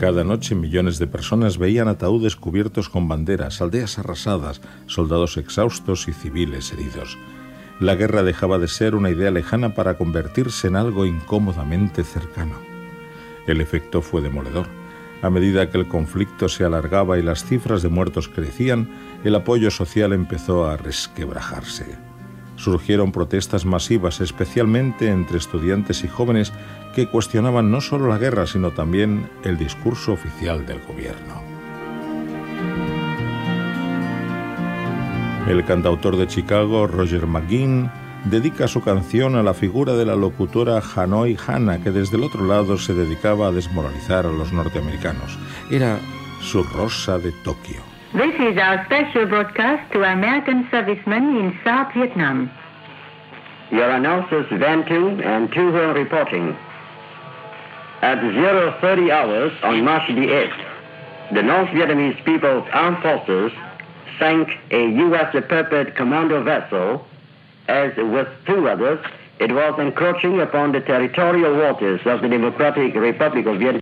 Cada noche millones de personas veían ataúdes cubiertos con banderas, aldeas arrasadas, soldados exhaustos y civiles heridos. La guerra dejaba de ser una idea lejana para convertirse en algo incómodamente cercano. El efecto fue demoledor. A medida que el conflicto se alargaba y las cifras de muertos crecían, el apoyo social empezó a resquebrajarse. Surgieron protestas masivas, especialmente entre estudiantes y jóvenes que cuestionaban no solo la guerra, sino también el discurso oficial del gobierno. El cantautor de Chicago, Roger McGuinn, dedica su canción a la figura de la locutora Hanoi Hannah, que desde el otro lado se dedicaba a desmoralizar a los norteamericanos. Era su Rosa de Tokio. This is our special broadcast to American servicemen in South Vietnam. Your announcers Van Tu and Tu Huong reporting. At 0:30 hours on March the 8th, the North Vietnamese People's Armed Forces sank a U.S. Purpose commando vessel as with two others, it was encroaching upon the territorial waters of the Democratic Republic of Vietnam.